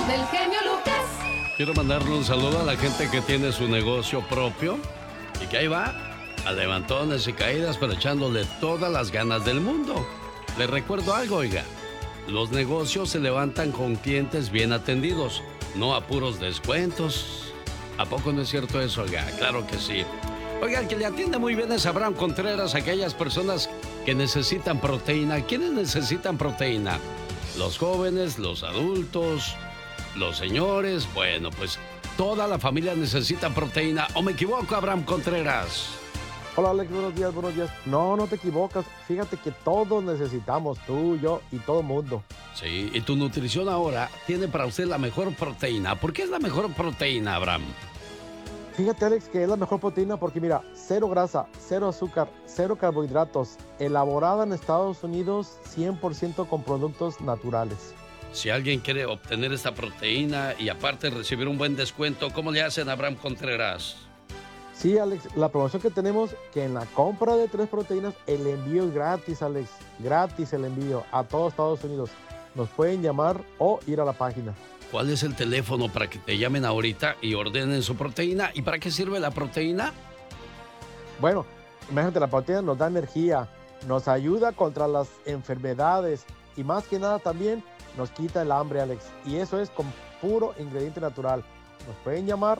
del genio Lucas. Quiero mandarle un saludo a la gente que tiene su negocio propio y que ahí va a levantones y caídas, pero echándole todas las ganas del mundo. Les recuerdo algo, oiga. Los negocios se levantan con clientes bien atendidos, no a puros descuentos. ¿A poco no es cierto eso, oiga? Claro que sí. Oiga, el que le atiende muy bien es Abraham Contreras, aquellas personas que necesitan proteína. ¿Quiénes necesitan proteína? Los jóvenes, los adultos, los señores. Bueno, pues toda la familia necesita proteína. ¿O me equivoco, Abraham Contreras? Hola Alex, buenos días, buenos días. No, no te equivocas. Fíjate que todos necesitamos, tú, yo y todo el mundo. Sí, y tu nutrición ahora tiene para usted la mejor proteína. ¿Por qué es la mejor proteína, Abraham? Fíjate Alex que es la mejor proteína porque mira, cero grasa, cero azúcar, cero carbohidratos, elaborada en Estados Unidos 100% con productos naturales. Si alguien quiere obtener esta proteína y aparte recibir un buen descuento, ¿cómo le hacen, Abraham Contreras? Sí, Alex, la promoción que tenemos, que en la compra de 3 proteínas, el envío es gratis, Alex. Gratis el envío a todo Estados Unidos. Nos pueden llamar o ir a la página. ¿Cuál es el teléfono para que te llamen ahorita y ordenen su proteína? ¿Y para qué sirve la proteína? Bueno, imagínate, la proteína nos da energía, nos ayuda contra las enfermedades y más que nada también nos quita el hambre, Alex. Y eso es con puro ingrediente natural. Nos pueden llamar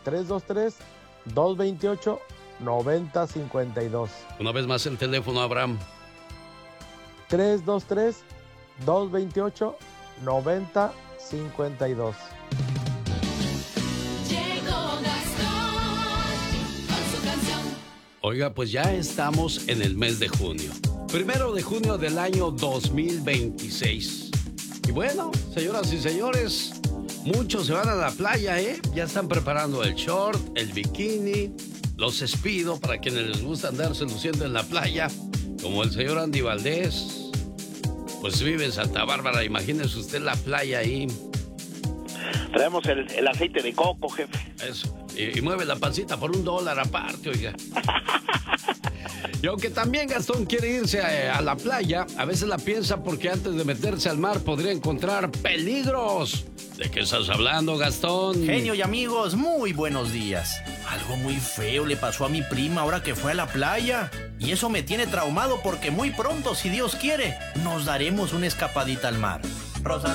323-228-9052. Una vez más el teléfono, Abraham. 323-228-9052. Oiga, pues ya estamos en el mes de junio. 1 de junio del año 2026. Y bueno, señoras y señores, muchos se van a la playa, ¿eh? Ya están preparando el short, el bikini, los Speedo para quienes les gusta andarse luciendo en la playa, como el señor Andy Valdés. Pues vive en Santa Bárbara, imagínese usted la playa ahí. Traemos el aceite de coco, jefe. Eso. Y mueve la pancita por $1 aparte, oiga. Y aunque también Gastón quiere irse a la playa, a veces la piensa porque antes de meterse al mar podría encontrar peligros. ¿De qué estás hablando, Gastón? Genio y amigos, muy buenos días. Algo muy feo le pasó a mi prima ahora que fue a la playa. Y eso me tiene traumado porque muy pronto, si Dios quiere, nos daremos una escapadita al mar. Rosa